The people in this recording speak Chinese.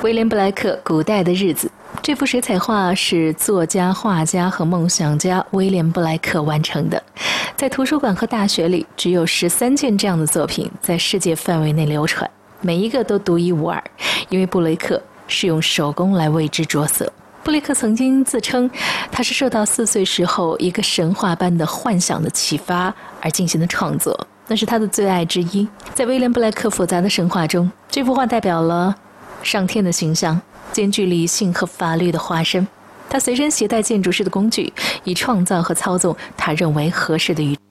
威廉·布莱克《古代的日子》这幅水彩画是作家、画家和梦想家威廉·布莱克完成的。在图书馆和大学里，只有13件这样的作品在世界范围内流传，每一个都独一无二，因为布雷克是用手工来为之着色。布雷克曾经自称，他是受到4岁时候一个神话般的幻想的启发而进行的创作，那是他的最爱之一。在威廉·布莱克复杂的神话中，这幅画代表了上天的形象，兼具理性和法律的化身。他随身携带建筑师的工具，以创造和操纵他认为合适的宇宙。